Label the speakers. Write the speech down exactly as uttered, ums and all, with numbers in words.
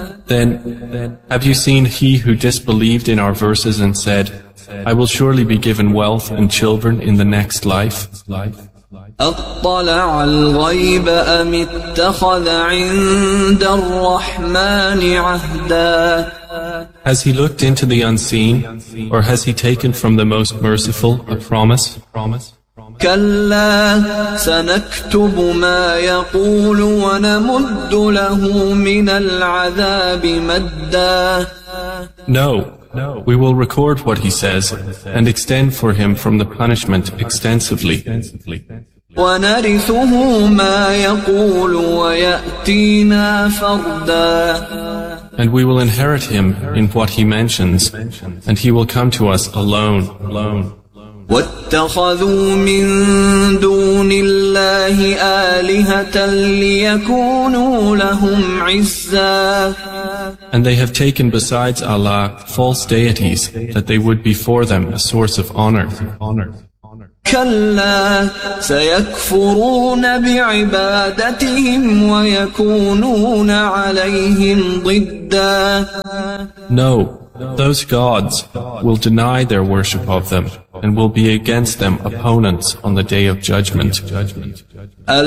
Speaker 1: Then, have you seen he who disbelieved in our verses and said, I will surely be given wealth and children in the next life?
Speaker 2: أطلع الغيب أم اتخذ عند الرحمن عهدا
Speaker 1: Has he looked into the unseen, or has he taken from the most merciful a promise?
Speaker 2: كلا سنكتب ما يقول ونمد له من العذاب مدا
Speaker 1: No, we will record what he says and extend for him from the punishment extensively.
Speaker 2: ونرثه ما يقول ويأتينا فردا
Speaker 1: And we will inherit him in what he mentions, and he will come to us alone, alone.
Speaker 2: واتخذوا من دون الله آلهة ليكونوا لهم عزا
Speaker 1: And they have taken besides Allah false deities that they would be for them a source of honor.
Speaker 2: كلا سيكفرون بعبادتهم ويكونون عليهم ضدا
Speaker 1: No, those gods will deny their worship of them and will be against them opponents on the day of judgment.